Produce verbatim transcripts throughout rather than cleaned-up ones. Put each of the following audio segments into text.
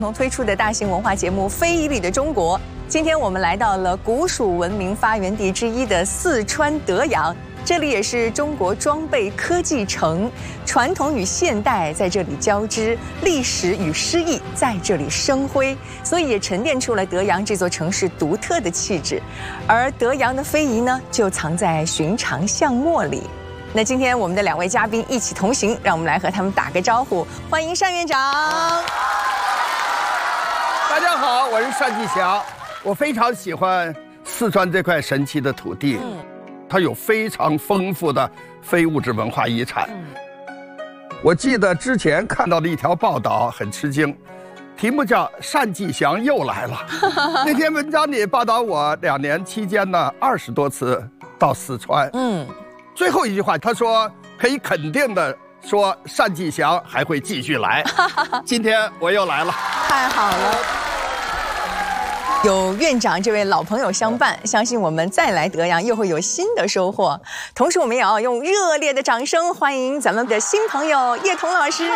推出的大型文化节目《非遗里的中国》，今天我们来到了古蜀文明发源地之一的四川德阳，这里也是中国装备科技城，传统与现代在这里交织，历史与诗意在这里生辉，所以也沉淀出了德阳这座城市独特的气质。而德阳的非遗呢，就藏在寻常巷陌里。那今天我们的两位嘉宾一起同行，让我们来和他们打个招呼，欢迎单院长。 大家好，我是单霁翔，我非常喜欢四川这块神奇的土地，嗯、它有非常丰富的非物质文化遗产。嗯、我记得之前看到的一条报道很吃惊，题目叫单霁翔又来了。那篇文章里报道我两年期间呢二十多次到四川，嗯，最后一句话他说可以肯定的说单霁翔还会继续来。今天我又来了， 太好了。有院长这位老朋友相伴，相信我们再来德阳又会有新的收获。同时，我们也要用热烈的掌声欢迎咱们的新朋友叶童老师。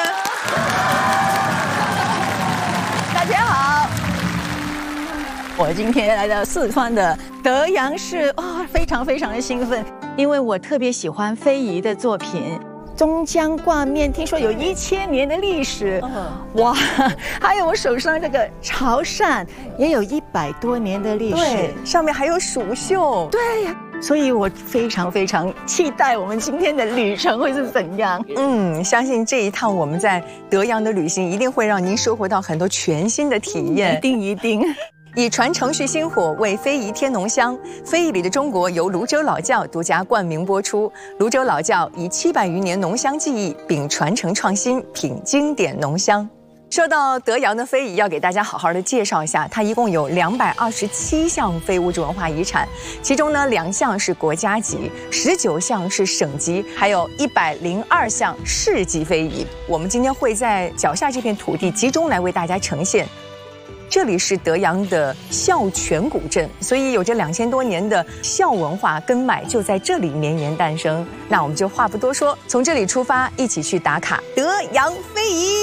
大家好，我今天来到四川的德阳市，哦，非常非常的兴奋，因为我特别喜欢非遗的作品。中江挂面听说有一千年的历史，哇！还有我手上这个潮汕也有一百多年的历史， 对，上面还有蜀绣， 对呀。所以我非常非常期待我们今天的旅程会是怎样。 嗯，相信这一趟我们在德阳的旅行一定会让您收获到很多全新的体验， 一定一定。 以传承续薪火，为非遗添浓香。非遗里的中国由泸州老窖独家冠名播出。泸州老窖以七百余年浓香技艺，并传承创新，品经典浓香。说到德阳的非遗，要给大家好好的介绍一下，它一共有两百二十七项非物质文化遗产，其中呢两项是国家级，十九项是省级，还有一百零二项市级非遗。我们今天会在脚下这片土地集中来为大家呈现。这里是德阳的孝泉古镇，所以有着两千多年的孝文化根脉就在这里绵延诞生。那我们就话不多说，从这里出发，一起去打卡德阳非遗。